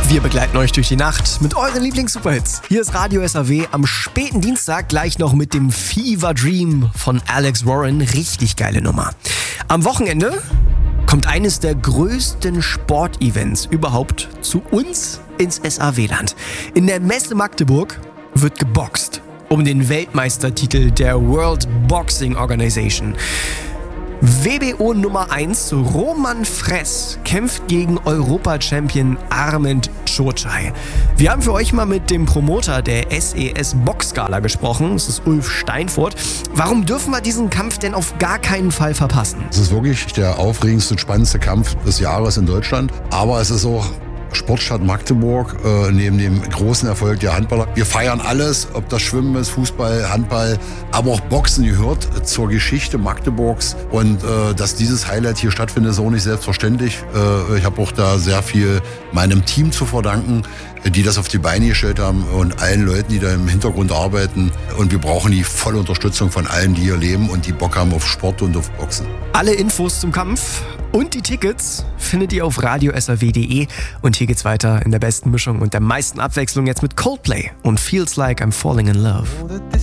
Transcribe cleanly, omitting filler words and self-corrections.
Wir begleiten euch durch die Nacht mit euren Lieblings-Superhits. Hier ist Radio SAW am späten Dienstag gleich noch mit dem Fever Dream von Alex Warren. Richtig geile Nummer. Am Wochenende kommt eines der größten Sportevents überhaupt zu uns ins SAW-Land. In der Messe Magdeburg wird geboxt um den Weltmeistertitel der World Boxing Organization. WBO Nummer 1 Roman Fress kämpft gegen Europa-Champion Armand Čočaj. Wir haben für euch mal mit dem Promoter der SES Boxgala gesprochen, das ist Ulf Steinfurt. Warum dürfen wir diesen Kampf denn auf gar keinen Fall verpassen? Es ist wirklich der aufregendste, spannendste Kampf des Jahres in Deutschland, aber es ist auch Sportstadt Magdeburg, neben dem großen Erfolg der Handballer. Wir feiern alles, ob das Schwimmen ist, Fußball, Handball, aber auch Boxen gehört zur Geschichte Magdeburgs. Und dass dieses Highlight hier stattfindet, ist auch nicht selbstverständlich. Ich habe auch da sehr viel meinem Team zu verdanken, die das auf die Beine gestellt haben und allen Leuten, die da im Hintergrund arbeiten. Und wir brauchen die volle Unterstützung von allen, die hier leben und die Bock haben auf Sport und auf Boxen. Alle Infos zum Kampf und die Tickets findet ihr auf radiosaw.de. Und hier geht's weiter in der besten Mischung und der meisten Abwechslung jetzt mit Coldplay und Feels Like I'm Falling in Love.